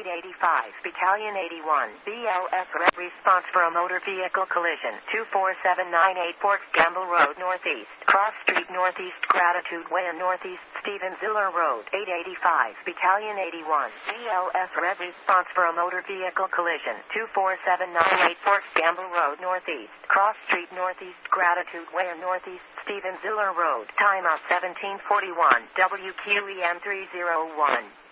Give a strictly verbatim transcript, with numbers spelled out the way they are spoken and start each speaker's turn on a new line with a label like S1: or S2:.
S1: eight eighty-five, Battalion eighty-one, B L S Red response for a motor vehicle collision, two four seven nine eight Fort Gamble Road Northeast, Cross Street Northeast, Gratitude Way and Northeast, Stephen Ziller Road, eight eighty-five, Battalion eighty-one, B L S Red response for a motor vehicle collision, two four seven nine eight Fort Gamble Road Northeast, Cross Street Northeast, Gratitude Way and Northeast, Stephen Ziller Road, timeout seventeen forty-one, W Q E M three oh one.